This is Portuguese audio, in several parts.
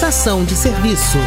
prestação de serviço.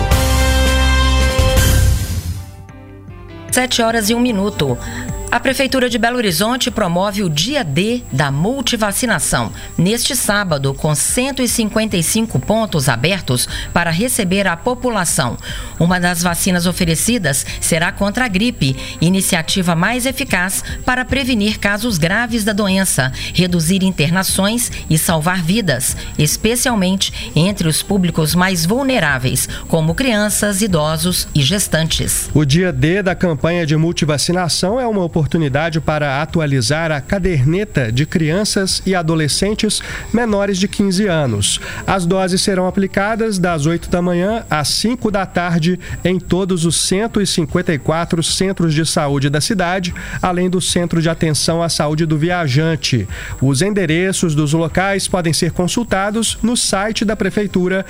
7h01. A Prefeitura de Belo Horizonte promove o Dia D da Multivacinação, neste sábado, com 155 pontos abertos para receber a população. Uma das vacinas oferecidas será contra a gripe, iniciativa mais eficaz para prevenir casos graves da doença, reduzir internações e salvar vidas, especialmente entre os públicos mais vulneráveis, como crianças, idosos e gestantes. O Dia D da campanha de multivacinação é uma oportunidade para atualizar a caderneta de crianças e adolescentes menores de 15 anos. As doses serão aplicadas das 8 da manhã às 5 da tarde em todos os 154 centros de saúde da cidade, além do Centro de Atenção à Saúde do Viajante. Os endereços dos locais podem ser consultados no site da Prefeitura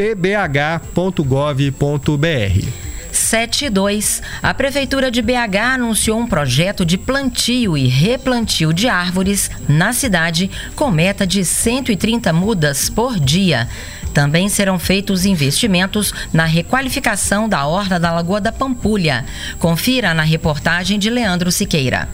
pbh.gov.br. 7.2. A Prefeitura de BH anunciou um projeto de plantio e replantio de árvores na cidade, com meta de 130 mudas por dia. Também serão feitos investimentos na requalificação da orla da Lagoa da Pampulha. Confira na reportagem de Leandro Siqueira.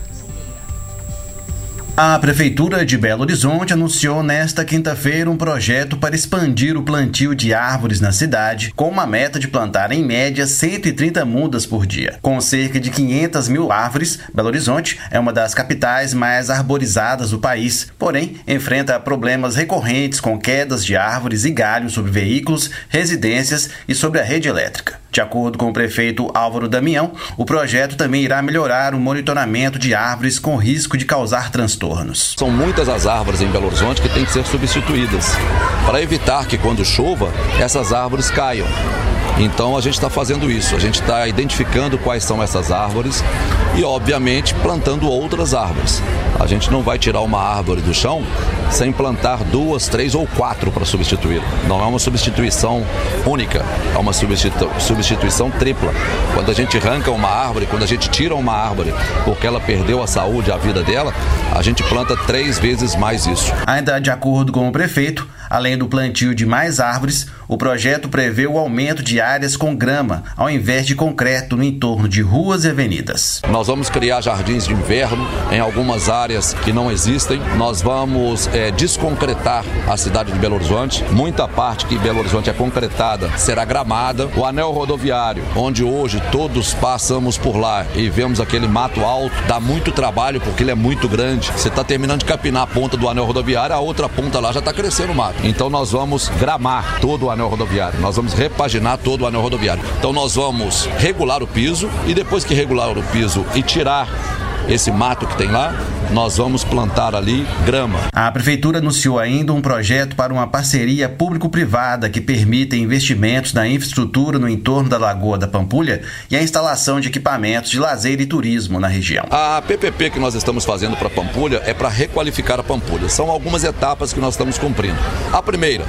A Prefeitura de Belo Horizonte anunciou nesta quinta-feira um projeto para expandir o plantio de árvores na cidade, com uma meta de plantar em média 130 mudas por dia. Com cerca de 500 mil árvores, Belo Horizonte é uma das capitais mais arborizadas do país, porém enfrenta problemas recorrentes com quedas de árvores e galhos sobre veículos, residências e sobre a rede elétrica. De acordo com o prefeito Álvaro Damião, o projeto também irá melhorar o monitoramento de árvores com risco de causar transtornos. São muitas as árvores em Belo Horizonte que têm que ser substituídas, para evitar que quando chova, essas árvores caiam. Então a gente está fazendo isso, a gente está identificando quais são essas árvores e, obviamente, plantando outras árvores. A gente não vai tirar uma árvore do chão sem plantar 2, 3 ou 4 para substituí-la. Não é uma substituição única, é uma substituição tripla. Quando a gente arranca uma árvore, quando a gente tira uma árvore porque ela perdeu a saúde, a vida dela, a gente planta 3 vezes mais isso. Ainda de acordo com o prefeito, além do plantio de mais árvores, o projeto prevê o aumento de áreas com grama, ao invés de concreto, no entorno de ruas e avenidas. Nós vamos criar jardins de inverno em algumas áreas que não existem. Nós vamos desconcretar a cidade de Belo Horizonte. Muita parte que Belo Horizonte é concretada será gramada. O anel rodoviário, onde hoje todos passamos por lá e vemos aquele mato alto, dá muito trabalho porque ele é muito grande. Você está terminando de capinar a ponta do anel rodoviário, a outra ponta lá já está crescendo o mato. Então nós vamos gramar todo o anel rodoviário, nós vamos repaginar todo o anel rodoviário. Então nós vamos regular o piso e depois que regular o piso e tirar esse mato que tem lá, nós vamos plantar ali grama. A Prefeitura anunciou ainda um projeto para uma parceria público-privada que permita investimentos na infraestrutura no entorno da Lagoa da Pampulha e a instalação de equipamentos de lazer e turismo na região. A PPP que nós estamos fazendo para Pampulha é para requalificar a Pampulha. São algumas etapas que nós estamos cumprindo. A primeira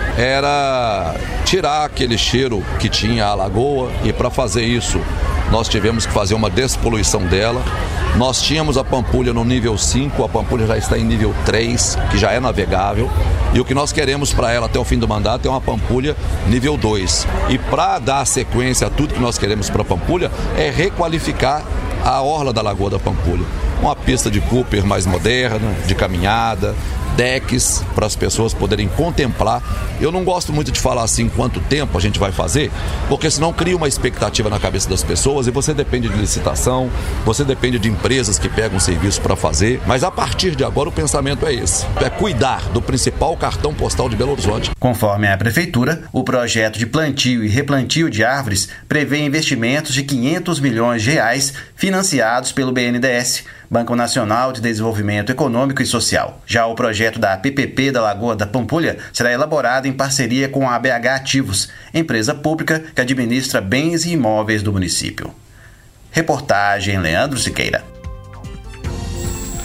era tirar aquele cheiro que tinha a lagoa e para fazer isso nós tivemos que fazer uma despoluição dela. Nós tínhamos a Pampulha no nível 5, a Pampulha já está em nível 3, que já é navegável. E o que nós queremos para ela até o fim do mandato é uma Pampulha nível 2. E para dar sequência a tudo que nós queremos para a Pampulha é requalificar a orla da Lagoa da Pampulha. Uma pista de Cooper mais moderna, de caminhada, decks para as pessoas poderem contemplar. Eu não gosto muito de falar assim quanto tempo a gente vai fazer, porque senão cria uma expectativa na cabeça das pessoas e você depende de licitação, você depende de empresas que pegam serviço para fazer, mas a partir de agora o pensamento é esse, é cuidar do principal cartão postal de Belo Horizonte. Conforme a Prefeitura, o projeto de plantio e replantio de árvores prevê investimentos de R$500 milhões financiados pelo BNDES, Banco Nacional de Desenvolvimento Econômico e Social. Já o projeto da PPP da Lagoa da Pampulha será elaborado em parceria com a BH Ativos, empresa pública que administra bens e imóveis do município. Reportagem Leandro Siqueira.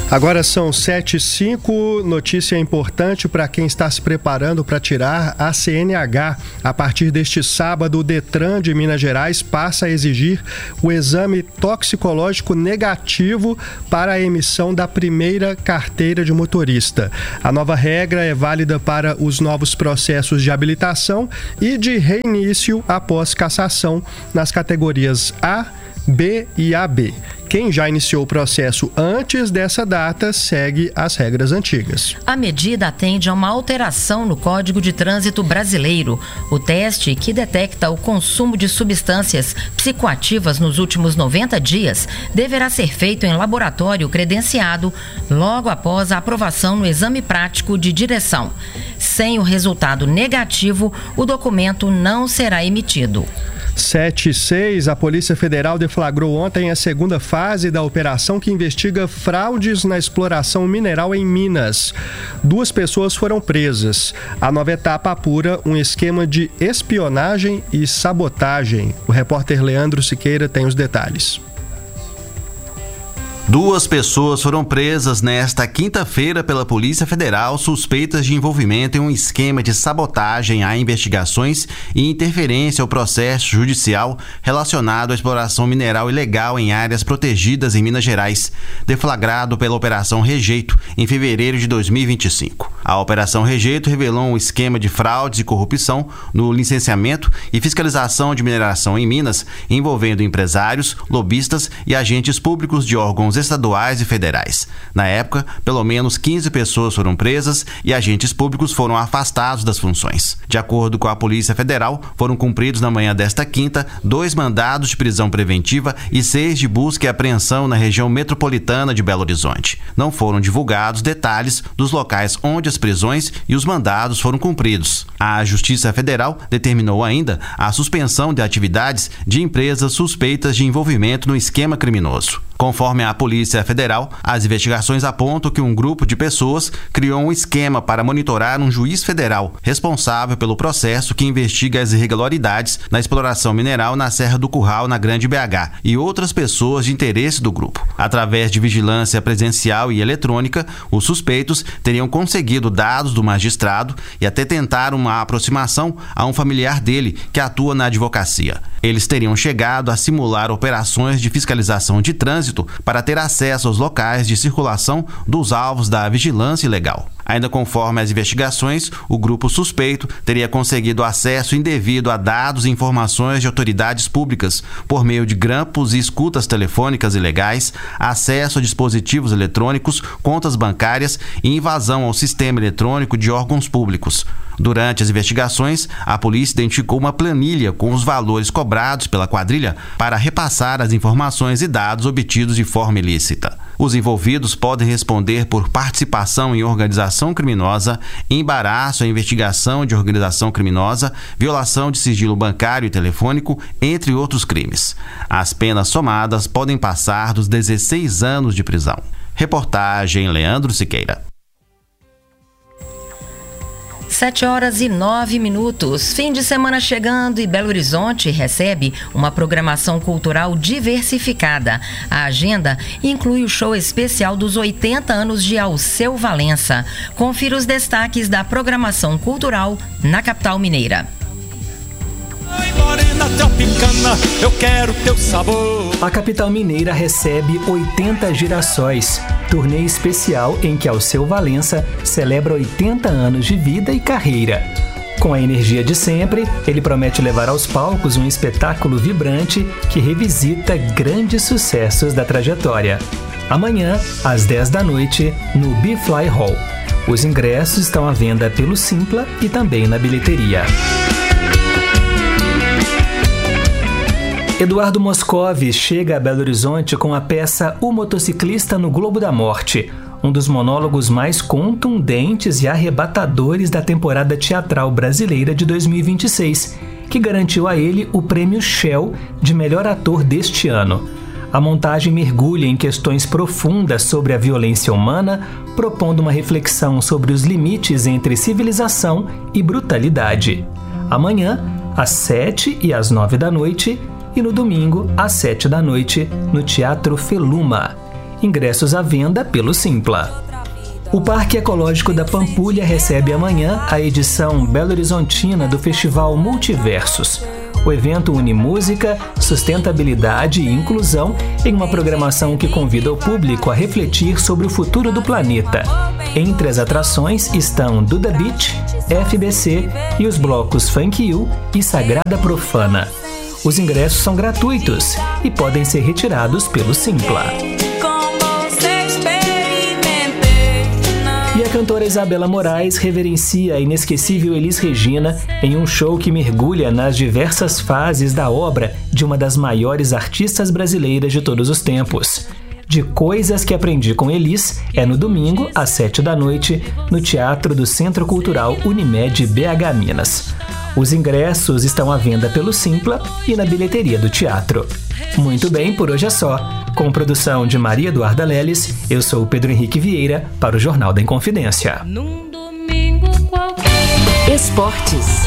Agora são 7h05, notícia importante para quem está se preparando para tirar a CNH. A partir deste sábado, o Detran de Minas Gerais passa a exigir o exame toxicológico negativo para a emissão da primeira carteira de motorista. A nova regra é válida para os novos processos de habilitação e de reinício após cassação nas categorias A, B e AB. Quem já iniciou o processo antes dessa data segue as regras antigas. A medida atende a uma alteração no Código de Trânsito Brasileiro. O teste, que detecta o consumo de substâncias psicoativas nos últimos 90 dias, deverá ser feito em laboratório credenciado logo após a aprovação no exame prático de direção. Sem o resultado negativo, o documento não será emitido. 7h06, a Polícia Federal deflagrou ontem a segunda fase da operação que investiga fraudes na exploração mineral em Minas. 2 pessoas foram presas. A nova etapa apura um esquema de espionagem e sabotagem. O repórter Leandro Siqueira tem os detalhes. 2 pessoas foram presas nesta quinta-feira pela Polícia Federal suspeitas de envolvimento em um esquema de sabotagem a investigações e interferência ao processo judicial relacionado à exploração mineral ilegal em áreas protegidas em Minas Gerais, deflagrado pela Operação Rejeito em fevereiro de 2025. A Operação Rejeito revelou um esquema de fraudes e corrupção no licenciamento e fiscalização de mineração em Minas, envolvendo empresários, lobistas e agentes públicos de órgãos estaduais e federais. Na época, pelo menos 15 pessoas foram presas e agentes públicos foram afastados das funções. De acordo com a Polícia Federal, foram cumpridos na manhã desta quinta 2 mandados de prisão preventiva e 6 de busca e apreensão na região metropolitana de Belo Horizonte. Não foram divulgados detalhes dos locais onde as prisões e os mandados foram cumpridos. A Justiça Federal determinou ainda a suspensão de atividades de empresas suspeitas de envolvimento no esquema criminoso. Conforme a Polícia Federal, as investigações apontam que um grupo de pessoas criou um esquema para monitorar um juiz federal responsável pelo processo que investiga as irregularidades na exploração mineral na Serra do Curral, na Grande BH, e outras pessoas de interesse do grupo. Através de vigilância presencial e eletrônica, os suspeitos teriam conseguido dados do magistrado e até tentaram uma aproximação a um familiar dele que atua na advocacia. Eles teriam chegado a simular operações de fiscalização de trânsito para ter acesso aos locais de circulação dos alvos da vigilância ilegal. Ainda conforme as investigações, o grupo suspeito teria conseguido acesso indevido a dados e informações de autoridades públicas por meio de grampos e escutas telefônicas ilegais, acesso a dispositivos eletrônicos, contas bancárias e invasão ao sistema eletrônico de órgãos públicos. Durante as investigações, a polícia identificou uma planilha com os valores cobrados pela quadrilha para repassar as informações e dados obtidos de forma ilícita. Os envolvidos podem responder por participação em organização criminosa, embaraço à investigação de organização criminosa, violação de sigilo bancário e telefônico, entre outros crimes. As penas somadas podem passar dos 16 anos de prisão. Reportagem Leandro Siqueira. 7h09. Fim de semana chegando e Belo Horizonte recebe uma programação cultural diversificada. A agenda inclui o show especial dos 80 anos de Alceu Valença. Confira os destaques da programação cultural na capital mineira. Eu quero teu sabor. A capital mineira recebe 80 Girassóis, turnê especial em que Alceu Valença celebra 80 anos de vida e carreira. Com a energia de sempre, ele promete levar aos palcos um espetáculo vibrante que revisita grandes sucessos da trajetória. Amanhã, às 10 da noite, no B-Fly Hall. Os ingressos estão à venda pelo Simpla e também na bilheteria. Eduardo Moscovi chega a Belo Horizonte com a peça O Motociclista no Globo da Morte, um dos monólogos mais contundentes e arrebatadores da temporada teatral brasileira de 2026, que garantiu a ele o prêmio Shell de melhor ator deste ano. A montagem mergulha em questões profundas sobre a violência humana, propondo uma reflexão sobre os limites entre civilização e brutalidade. Amanhã, às 7 e às 9 da noite, e no domingo, às 7 da noite, no Teatro Feluma. ingressos à venda pelo Simpla. O Parque Ecológico da Pampulha recebe amanhã a edição Belo Horizontina do Festival Multiversos. O evento une música, sustentabilidade e inclusão em uma programação que convida o público a refletir sobre o futuro do planeta. Entre as atrações estão Duda Beat, FBC e os blocos Funk You e Sagrada Profana. Os ingressos são gratuitos e podem ser retirados pelo Simpla. E a cantora Isabela Moraes reverencia a inesquecível Elis Regina em um show que mergulha nas diversas fases da obra de uma das maiores artistas brasileiras de todos os tempos. De Coisas que Aprendi com Elis é no domingo, às 19h, no Teatro do Centro Cultural Unimed BH Minas. Os ingressos estão à venda pelo Simpla e na bilheteria do teatro. Muito bem, por hoje é só. Com produção de Maria Eduarda Leles, eu sou o Pedro Henrique Vieira para o Jornal da Inconfidência. Num domingo qualquer. Esportes.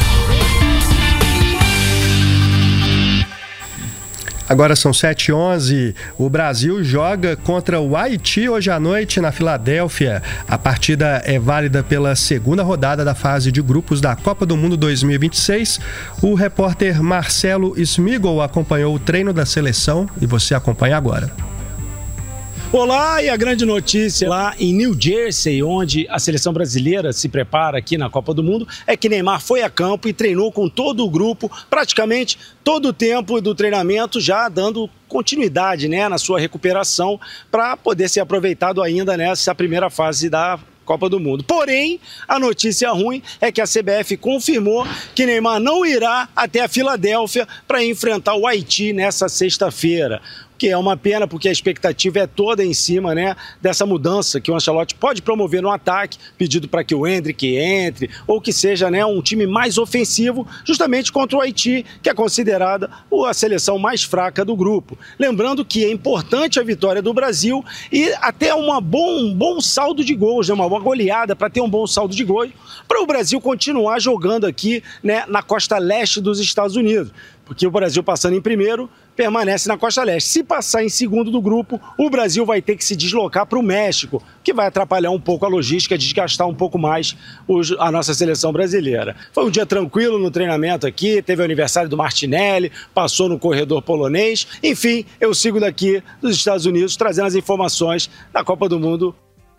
Agora são 7h11. O Brasil joga contra o Haiti hoje à noite na Filadélfia. A partida é válida pela segunda rodada da fase de grupos da Copa do Mundo 2026. O repórter Marcelo Smigol acompanhou o treino da seleção e você acompanha agora. Olá, e a grande notícia lá em New Jersey, onde a seleção brasileira se prepara aqui na Copa do Mundo, é que Neymar foi a campo e treinou com todo o grupo, praticamente todo o tempo do treinamento, já dando continuidade, na sua recuperação, para poder ser aproveitado ainda nessa primeira fase da Copa do Mundo. Porém, a notícia ruim é que a CBF confirmou que Neymar não irá até a Filadélfia para enfrentar o Haiti nessa sexta-feira. Que é uma pena, porque a expectativa é toda em cima, dessa mudança que o Ancelotti pode promover no ataque, pedido para que o Endrick entre, ou que seja um time mais ofensivo, justamente contra o Haiti, que é considerada a seleção mais fraca do grupo. Lembrando que é importante a vitória do Brasil e até um bom saldo de gols, uma boa goleada para ter um bom saldo de gols, para o Brasil continuar jogando aqui na costa leste dos Estados Unidos. Porque o Brasil passando em primeiro, permanece na costa leste. Se passar em segundo do grupo, o Brasil vai ter que se deslocar para o México, que vai atrapalhar um pouco a logística, desgastar um pouco mais a nossa seleção brasileira. Foi um dia tranquilo no treinamento aqui, teve o aniversário do Martinelli, passou no corredor polonês. Enfim, eu sigo daqui dos Estados Unidos, trazendo as informações da Copa do Mundo.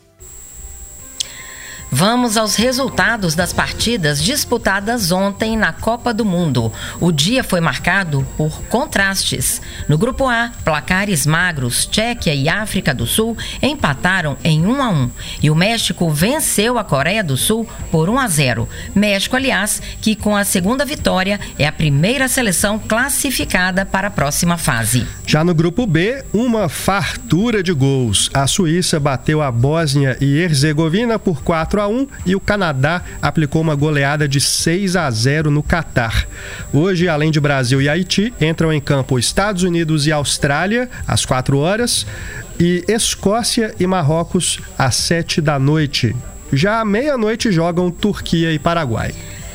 Vamos aos resultados das partidas disputadas ontem na Copa do Mundo. O dia foi marcado por contrastes. No Grupo A, placares magros, Tchequia e África do Sul empataram em 1-1. E o México venceu a Coreia do Sul por 1-0. México, aliás, que com a segunda vitória é a primeira seleção classificada para a próxima fase. Já no Grupo B, uma fartura de gols. A Suíça bateu a Bósnia e Herzegovina por 4-1 e o Canadá aplicou uma goleada de 6-0 no Catar. Hoje, além de Brasil e Haiti, entram em campo Estados Unidos e Austrália às 4h e Escócia e Marrocos às 7h. Já à meia-noite jogam Turquia e Paraguai.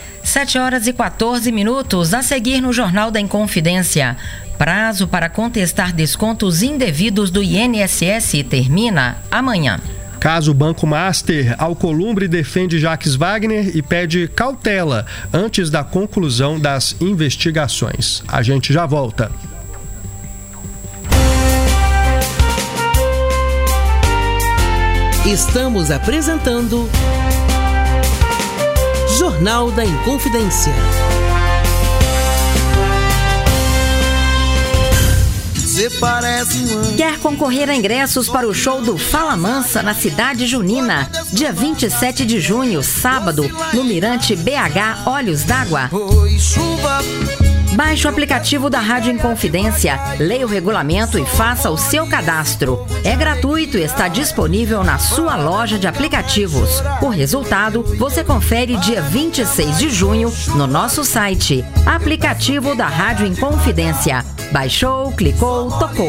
7h14, a seguir no Jornal da Inconfidência. Prazo para contestar descontos indevidos do INSS termina amanhã. Caso Banco Master, Alcolumbre defende Jacques Wagner e pede cautela antes da conclusão das investigações. A gente já volta. Estamos apresentando Jornal da Inconfidência. Quer concorrer a ingressos para o show do Fala Mansa na Cidade Junina, dia 27 de junho, sábado, no Mirante BH Olhos d'Água? Baixe o aplicativo da Rádio Inconfidência, leia o regulamento e faça o seu cadastro. É gratuito e está disponível na sua loja de aplicativos. O resultado você confere dia 26 de junho no nosso site. Aplicativo da Rádio Inconfidência. Baixou, clicou, tocou.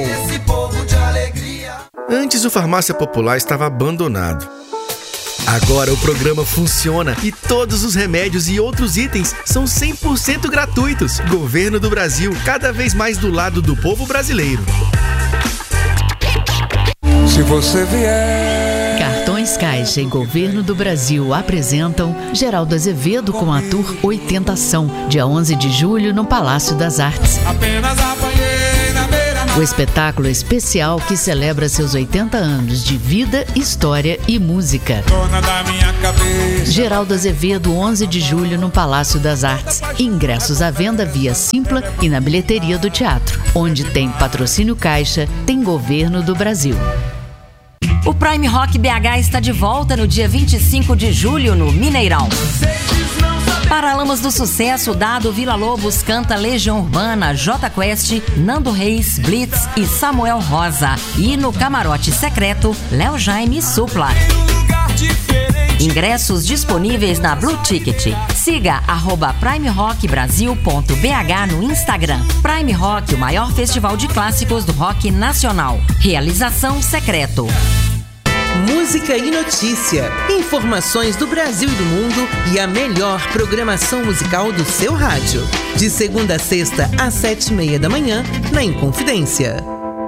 Antes o Farmácia Popular estava abandonado. Agora o programa funciona e todos os remédios e outros itens são 100% gratuitos. Governo do Brasil, cada vez mais do lado do povo brasileiro. se você vier. Cartões Caixa e Governo do Brasil apresentam Geraldo Azevedo com a Tour Oitentação, dia 11 de julho no Palácio das Artes. Apenas apanhei na beira. O espetáculo especial que celebra seus 80 anos de vida, história e música. Dona da minha cabeça. Geraldo Azevedo, 11 de julho no Palácio das Artes. Ingressos à venda via Simpla e na bilheteria do teatro. Onde tem patrocínio Caixa, tem Governo do Brasil. O Prime Rock BH está de volta no dia 25 de julho no Mineirão. Paralamas do Sucesso, Dado Vila Lobos canta Legião Urbana, J Quest, Nando Reis, Blitz e Samuel Rosa. E no Camarote Secreto, Léo Jaime e Supla. Ingressos disponíveis na Blue Ticket. Siga @primerockbrasil.bh no Instagram. Prime Rock, o maior festival de clássicos do rock nacional. Realização Secreto. Música e notícia, informações do Brasil e do mundo e a melhor programação musical do seu rádio. De segunda a sexta às 7:30 da manhã, na Inconfidência.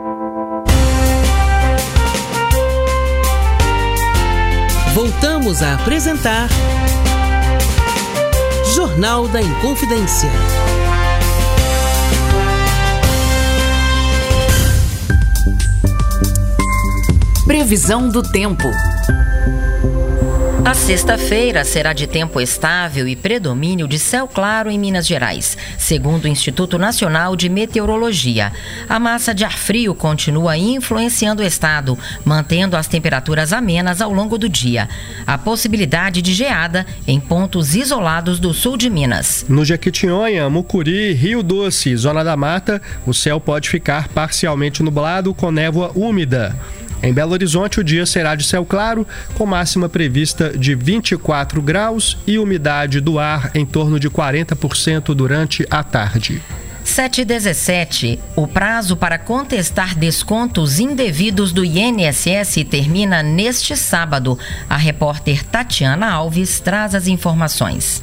Voltamos a apresentar Jornal da Inconfidência. Previsão do tempo. A sexta-feira será de tempo estável e predomínio de céu claro em Minas Gerais, segundo o Instituto Nacional de Meteorologia. A massa de ar frio continua influenciando o estado, mantendo as temperaturas amenas ao longo do dia. A possibilidade de geada em pontos isolados do sul de Minas. No Jequitinhonha, Mucuri, Rio Doce e Zona da Mata, o céu pode ficar parcialmente nublado com névoa úmida. Em Belo Horizonte, o dia será de céu claro, com máxima prevista de 24 graus e umidade do ar em torno de 40% durante a tarde. 7h17, o prazo para contestar descontos indevidos do INSS termina neste sábado. A repórter Tatiana Alves traz as informações.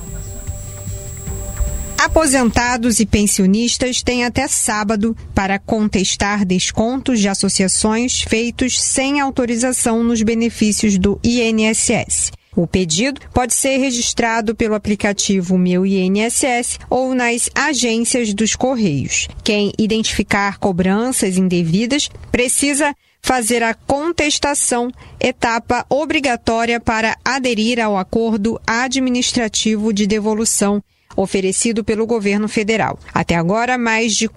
Aposentados e pensionistas têm até sábado para contestar descontos de associações feitos sem autorização nos benefícios do INSS. O pedido pode ser registrado pelo aplicativo Meu INSS ou nas agências dos Correios. Quem identificar cobranças indevidas precisa fazer a contestação, etapa obrigatória para aderir ao acordo administrativo de devolução oferecido pelo governo federal. Até agora, mais de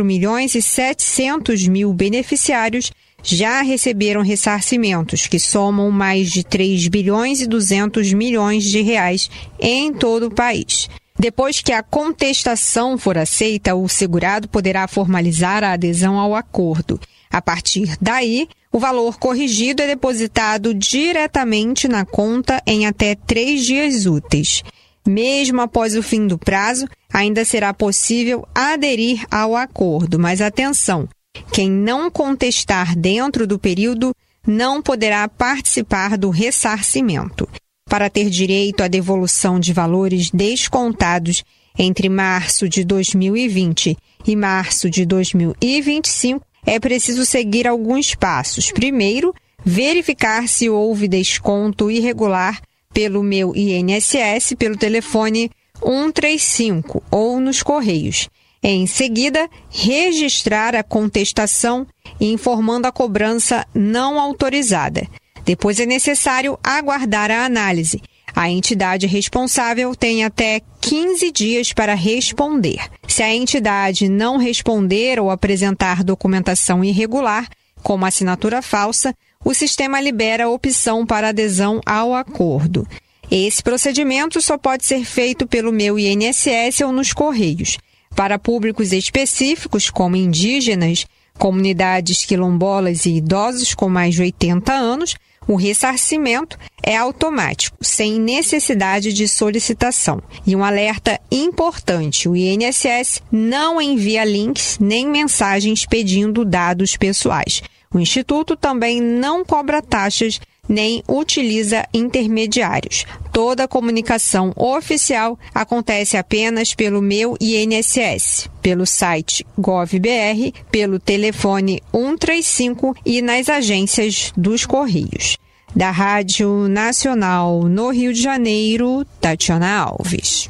4.700.000 beneficiários já receberam ressarcimentos, que somam mais de 3.200 bilhões de reais em todo o país. Depois que a contestação for aceita, o segurado poderá formalizar a adesão ao acordo. A partir daí, o valor corrigido é depositado diretamente na conta em até 3 dias úteis. Mesmo após o fim do prazo, ainda será possível aderir ao acordo, mas atenção, quem não contestar dentro do período não poderá participar do ressarcimento. Para ter direito à devolução de valores descontados entre março de 2020 e março de 2025, é preciso seguir alguns passos. Primeiro, verificar se houve desconto irregular pelo Meu INSS, pelo telefone 135 ou nos Correios. Em seguida, registrar a contestação informando a cobrança não autorizada. Depois é necessário aguardar a análise. A entidade responsável tem até 15 dias para responder. Se a entidade não responder ou apresentar documentação irregular, como assinatura falsa, o sistema libera a opção para adesão ao acordo. Esse procedimento só pode ser feito pelo Meu INSS ou nos Correios. Para públicos específicos, como indígenas, comunidades quilombolas e idosos com mais de 80 anos, o ressarcimento é automático, sem necessidade de solicitação. E um alerta importante, o INSS não envia links nem mensagens pedindo dados pessoais. O Instituto também não cobra taxas nem utiliza intermediários. Toda a comunicação oficial acontece apenas pelo Meu INSS, pelo site GovBR, pelo telefone 135 e nas agências dos Correios. Da Rádio Nacional no Rio de Janeiro, Tatiana Alves.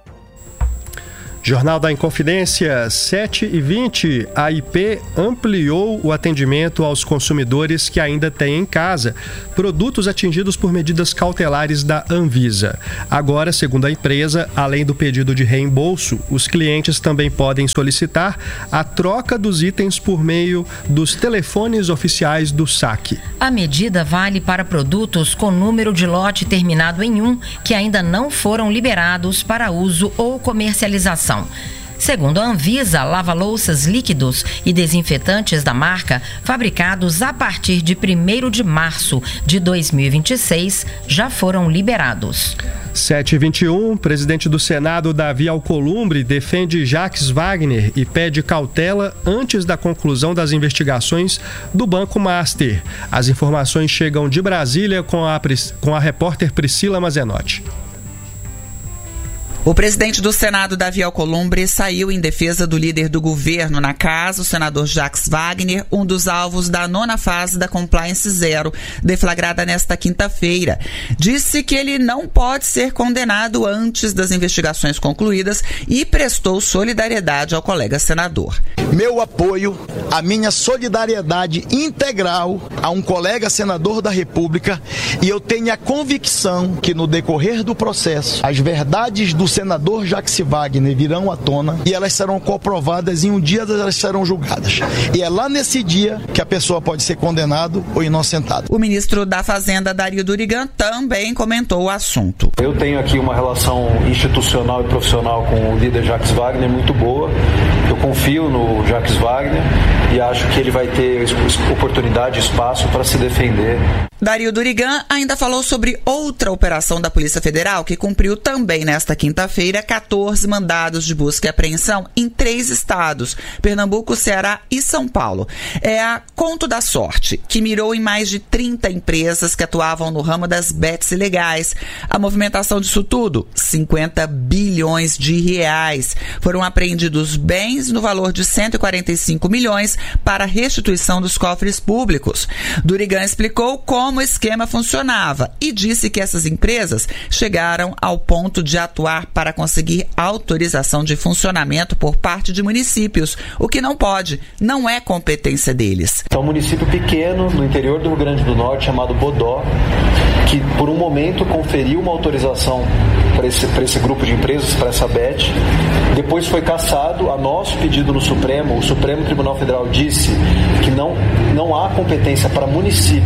Jornal da Inconfidência, 7h20. A IP ampliou o atendimento aos consumidores que ainda têm em casa produtos atingidos por medidas cautelares da Anvisa. Agora, segundo a empresa, além do pedido de reembolso, os clientes também podem solicitar a troca dos itens por meio dos telefones oficiais do SAC. A medida vale para produtos com número de lote terminado em 1 que ainda não foram liberados para uso ou comercialização. Segundo a Anvisa, lava-louças líquidos e desinfetantes da marca, fabricados a partir de 1º de março de 2026, já foram liberados. 7h21, presidente do Senado, Davi Alcolumbre, defende Jacques Wagner e pede cautela antes da conclusão das investigações do Banco Master. As informações chegam de Brasília com a repórter Priscila Mazenotti. O presidente do Senado, Davi Alcolumbre, saiu em defesa do líder do governo na casa, o senador Jacques Wagner, um dos alvos da 9ª fase da Compliance Zero, deflagrada nesta quinta-feira. Disse que ele não pode ser condenado antes das investigações concluídas e prestou solidariedade ao colega senador. Meu apoio, a minha solidariedade integral a um colega senador da República, e eu tenho a convicção que no decorrer do processo, as verdades do senador Jacques Wagner virão à tona e elas serão comprovadas, e em um dia elas serão julgadas. E é lá nesse dia que a pessoa pode ser condenado ou inocentado. O ministro da Fazenda, Dario Durigan, também comentou o assunto. Eu tenho aqui uma relação institucional e profissional com o líder Jacques Wagner muito boa. Eu confio no Jacques Wagner e acho que ele vai ter oportunidade e espaço para se defender. Dario Durigan ainda falou sobre outra operação da Polícia Federal que cumpriu também nesta quinta-feira 14 mandados de busca e apreensão em 3 estados, Pernambuco, Ceará e São Paulo. É a Conto da Sorte, que mirou em mais de 30 empresas que atuavam no ramo das bets ilegais. A movimentação disso tudo, 50 bilhões de reais. Foram apreendidos bens no valor de 145 milhões para restituição dos cofres públicos. Durigan explicou como o esquema funcionava e disse que essas empresas chegaram ao ponto de atuar para conseguir autorização de funcionamento por parte de municípios, o que não pode, não é competência deles. É um município pequeno no interior do Rio Grande do Norte chamado Bodó, que por um momento conferiu uma autorização para esse grupo de empresas, para essa BET. Depois foi cassado a nosso pedido no Supremo. O Supremo Tribunal Federal disse que não há competência para município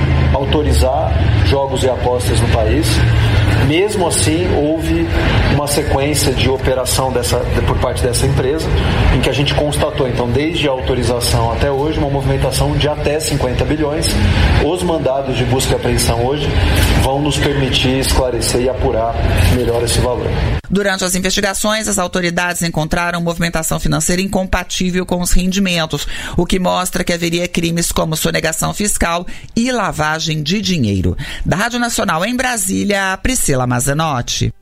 autorizar jogos e apostas no país. Mesmo assim, houve uma sequência de operação por parte dessa empresa, em que a gente constatou, então, desde a autorização até hoje, uma movimentação de até 50 bilhões. Os mandados de busca e apreensão hoje vão nos permitir esclarecer e apurar melhor esse valor. Durante as investigações, as autoridades encontraram movimentação financeira incompatível com os rendimentos, o que mostra que haveria crimes como sonegação fiscal e lavagem de dinheiro. Da Rádio Nacional em Brasília, Priscila Mazenotti.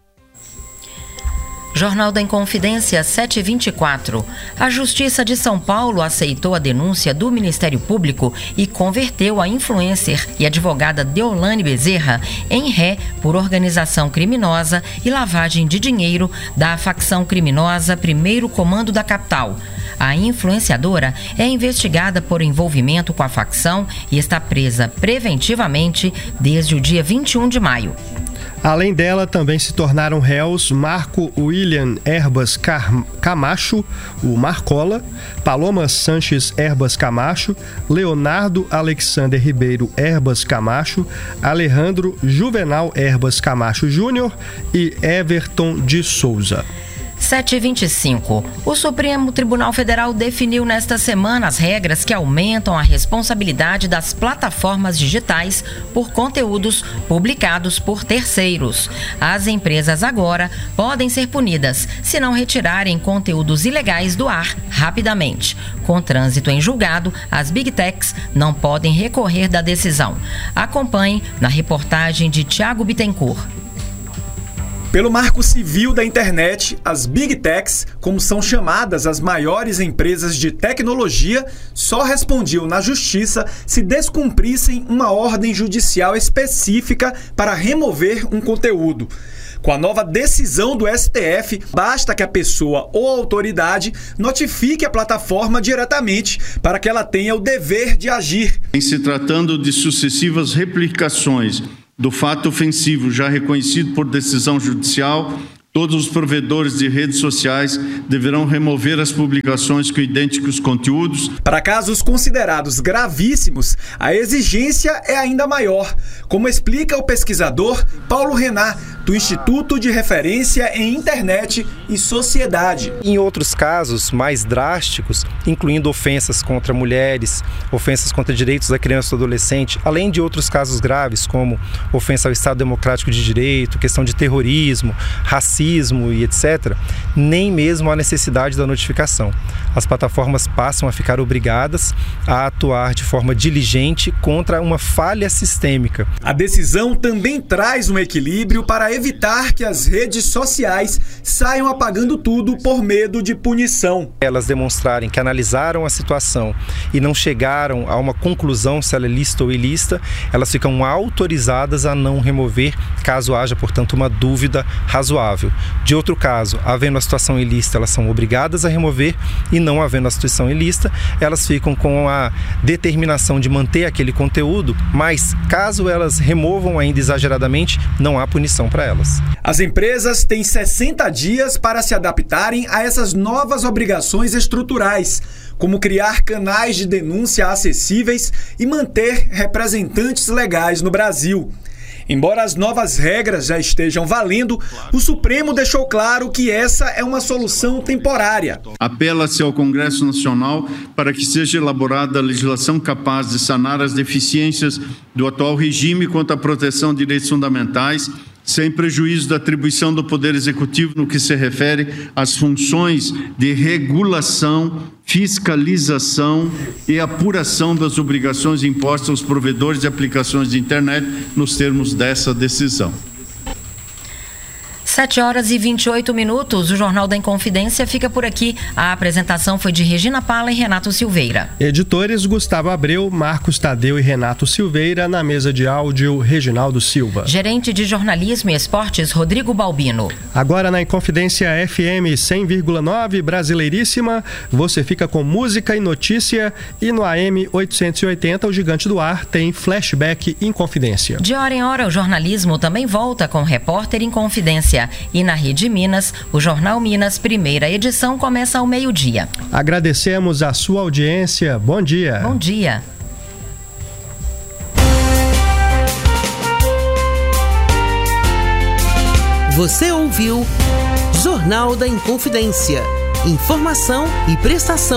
Jornal da Inconfidência, 7h24. A Justiça de São Paulo aceitou a denúncia do Ministério Público e converteu a influencer e advogada Deolane Bezerra em ré por organização criminosa e lavagem de dinheiro da facção criminosa Primeiro Comando da Capital. A influenciadora é investigada por envolvimento com a facção e está presa preventivamente desde o dia 21 de maio. Além dela, também se tornaram réus Marco William Herbas Camacho, o Marcola, Paloma Sanches Herbas Camacho, Leonardo Alexander Ribeiro Herbas Camacho, Alejandro Juvenal Herbas Camacho Júnior e Everton de Souza. 7h25. O Supremo Tribunal Federal definiu nesta semana as regras que aumentam a responsabilidade das plataformas digitais por conteúdos publicados por terceiros. As empresas agora podem ser punidas se não retirarem conteúdos ilegais do ar rapidamente. Com trânsito em julgado, as Big Techs não podem recorrer da decisão. Acompanhe na reportagem de Tiago Bittencourt. Pelo Marco Civil da Internet, as Big Techs, como são chamadas as maiores empresas de tecnologia, só respondiam na Justiça se descumprissem uma ordem judicial específica para remover um conteúdo. Com a nova decisão do STF, basta que a pessoa ou a autoridade notifique a plataforma diretamente para que ela tenha o dever de agir. Em se tratando de sucessivas replicações do fato ofensivo já reconhecido por decisão judicial, todos os provedores de redes sociais deverão remover as publicações com idênticos conteúdos. Para casos considerados gravíssimos, a exigência é ainda maior, como explica o pesquisador Paulo Renat, do Instituto de Referência em Internet e Sociedade. Em outros casos mais drásticos, incluindo ofensas contra mulheres, ofensas contra direitos da criança e do adolescente, além de outros casos graves como ofensa ao Estado Democrático de Direito, questão de terrorismo, racismo e etc., nem mesmo há necessidade da notificação. As plataformas passam a ficar obrigadas a atuar de forma diligente contra uma falha sistêmica. A decisão também traz um equilíbrio para evitar que as redes sociais saiam apagando tudo por medo de punição. Elas demonstrarem que analisaram a situação e não chegaram a uma conclusão se ela é lícita ou ilícita, elas ficam autorizadas a não remover, caso haja, portanto, uma dúvida razoável. De outro caso, havendo a situação ilícita, elas são obrigadas a remover, e não havendo a situação ilícita, elas ficam com a determinação de manter aquele conteúdo, mas caso elas removam ainda exageradamente, não há punição para elas. As empresas têm 60 dias para se adaptarem a essas novas obrigações estruturais, como criar canais de denúncia acessíveis e manter representantes legais no Brasil. Embora as novas regras já estejam valendo, o Supremo deixou claro que essa é uma solução temporária. Apela-se ao Congresso Nacional para que seja elaborada a legislação capaz de sanar as deficiências do atual regime quanto à proteção de direitos fundamentais, sem prejuízo da atribuição do Poder Executivo no que se refere às funções de regulação, fiscalização e apuração das obrigações impostas aos provedores de aplicações de internet nos termos dessa decisão. 7h28. O Jornal da Inconfidência fica por aqui. A apresentação foi de Regina Pala e Renato Silveira. Editores Gustavo Abreu, Marcos Tadeu e Renato Silveira. Na mesa de áudio, Reginaldo Silva. Gerente de Jornalismo e Esportes, Rodrigo Balbino. Agora na Inconfidência FM 100,9 Brasileiríssima, você fica com música e notícia, e no AM 880, o Gigante do Ar, tem Flashback Inconfidência. De hora em hora, o jornalismo também volta com Repórter Inconfidência. E na Rede Minas, o Jornal Minas, primeira edição, começa ao meio-dia. Agradecemos a sua audiência. Bom dia. Bom dia. Você ouviu Jornal da Inconfidência. Informação e prestação